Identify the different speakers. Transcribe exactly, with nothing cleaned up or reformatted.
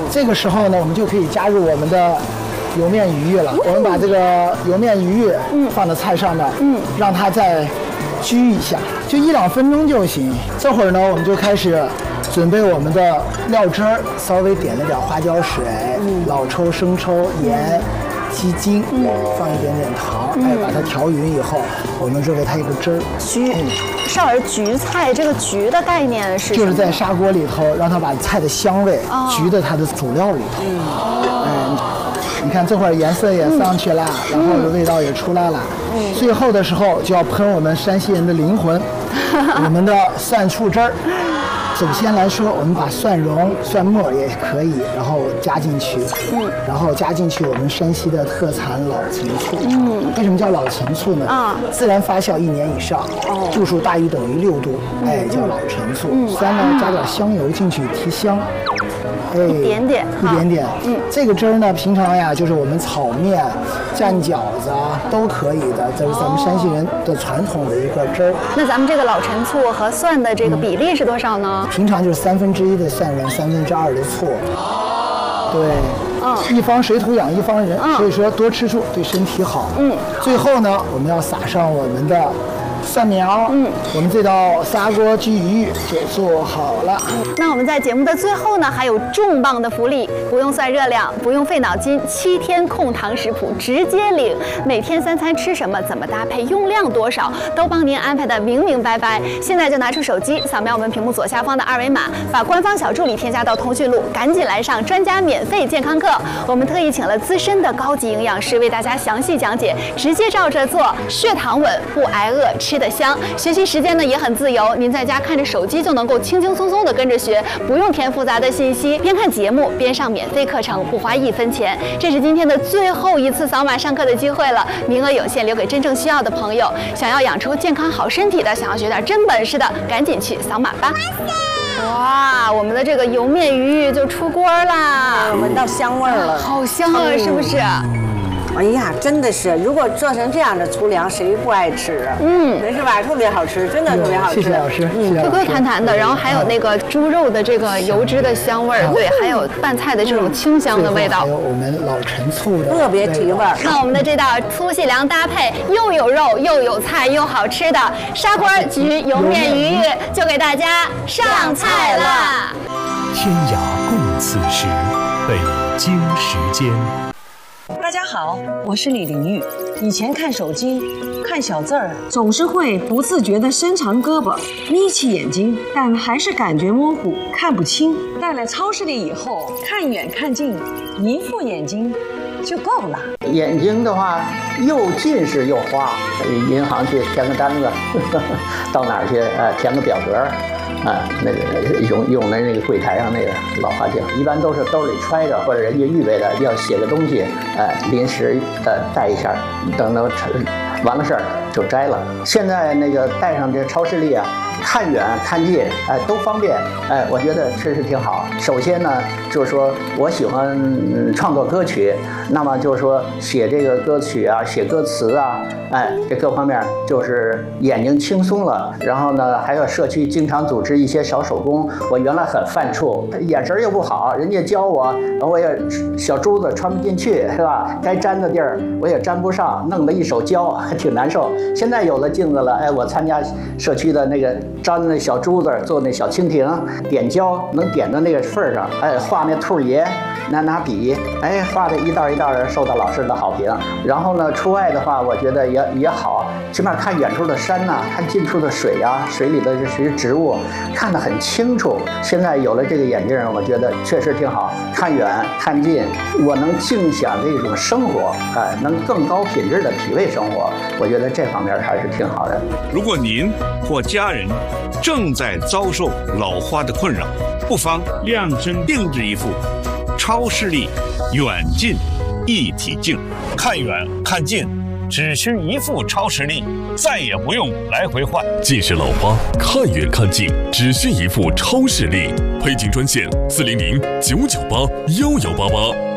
Speaker 1: 这个时候呢，我们就可以加入我们的油面鱼玉了。我们把这个油面鱼玉放到菜上面，嗯，让它再焗一下，就一两分钟就行。这会儿呢，我们就开始准备我们的料汁儿，稍微点了点花椒水、嗯、老抽、生抽、盐。鸡精，嗯，放一点点糖，哎，把它调匀以后，我们就给它一个汁儿。
Speaker 2: 焗，少儿焗菜，这个焗的概念是？
Speaker 1: 就是在砂锅里头，让它把菜的香味焗在它的主料里头。嗯，哎，你看这会儿颜色也上去了，然后味道也出来了。嗯，最后的时候就要喷我们山西人的灵魂，我们的蒜醋汁儿。首先来说，我们把蒜蓉、蒜末也可以，然后加进去，嗯，然后加进去我们山西的特产老陈醋，嗯，为什么叫老陈醋呢？啊，自然发酵一年以上，哦，度数大于等于六度，哎，叫老陈醋。嗯，三呢加点香油进去提香，
Speaker 2: 哎，一点点，
Speaker 1: 一点点，嗯，这个汁儿呢，平常呀就是我们炒面、蘸饺子啊都可以的，这是咱们山西人的传统的一个汁儿。
Speaker 2: 那咱们这个老陈醋和蒜的这个比例是多少呢？
Speaker 1: 平常就是三分之一的蒜蓉，三分之二的醋。对，嗯，一方水土养一方人，嗯，所以说多吃醋对身体好。嗯，最后呢，我们要撒上我们的蒜苗，嗯，我们这道砂锅焗鱼玉就做好了。
Speaker 2: 那我们在节目的最后呢，还有重磅的福利，不用算热量，不用费脑筋，七天控糖食谱直接领，每天三餐吃什么，怎么搭配，用量多少，都帮您安排的明明白白。现在就拿出手机，扫描我们屏幕左下方的二维码，把官方小助理添加到通讯录，赶紧来上专家免费健康课。我们特意请了资深的高级营养师为大家详细讲解，直接照着做，血糖稳，不挨饿，吃得香。学习时间呢也很自由，您在家看着手机就能够轻轻松松的跟着学，不用填复杂的信息，边看节目边上免费课程，不花一分钱。这是今天的最后一次扫码上课的机会了，名额有限，留给真正需要的朋友。想要养出健康好身体的，想要学点真本事的，赶紧去扫码吧。哇，我们的这个油面鱼玉就出锅啦，
Speaker 3: 闻到香味儿了，
Speaker 2: 好香啊，是不是？
Speaker 3: 哎呀，真的是，如果做成这样的粗粮，谁不爱吃啊？嗯，是吧？特别好吃，真的特别好吃。
Speaker 1: 谢谢老师，
Speaker 2: 嗯，Q Q 弹弹的，然后还有那个猪肉的这个油脂的香味儿，对，还有拌菜的这种清香的味道，
Speaker 1: 还有我们老陈醋的，
Speaker 3: 特别提味儿。
Speaker 2: 那我们的这道粗细粮搭配，又有肉又有菜又好吃的砂锅焗油面鱼玉，就给大家上菜了。
Speaker 4: 天涯共此时，北京时间。
Speaker 5: 大家好，我是李玲玉。以前看手机看小字儿，总是会不自觉地伸长胳膊眯起眼睛，但还是感觉模糊，看不清。到了超市里以后，看远看近，一副眼睛就够了。
Speaker 6: 眼睛的话，又近视又花。银行去填个单子，呵呵到哪儿去？呃，填个表格。啊，那个用用的那个柜台上那个老花镜，一般都是兜里揣着，或者人家预备的要写个东西，呃，临时呃带一下，等等完了事儿就摘了。现在那个带上这超视力啊，看远看近，哎、呃，都方便，哎、呃，我觉得确实挺好。首先呢，就是说我喜欢、嗯、创作歌曲，那么就是说写这个歌曲啊，写歌词啊，哎，这各方面就是眼睛轻松了。然后呢，还有社区经常组织一些小手工，我原来很犯怵，眼神又不好，人家教我，我也小珠子穿不进去，是吧？该粘的地儿我也粘不上，弄得一手胶，还挺难受。现在有了镜子了，哎，我参加社区的那个粘那小珠子，做那小蜻蜓，点胶能点到那个份儿上，哎，画那兔爷，拿拿笔，哎，画的一道一道的，受到老师的好评。然后呢，出外的话，我觉得也也好，起码看远处的山呐、啊，看近处的水啊，水里的这些植物，看得很清楚。现在有了这个眼镜，我觉得确实挺好，看远看近，我能尽享这种生活，哎，能更高品质的体味生活。我觉得这方面还是挺好的。
Speaker 7: 如果您或家人正在遭受老花的困扰，不妨量身定制一副超视力远近一体镜，看远看近只需一副超视力，再也不用来回换。
Speaker 4: 近视老花，看远看近只需一副超视力。配镜专线：四零零九九八幺幺八八。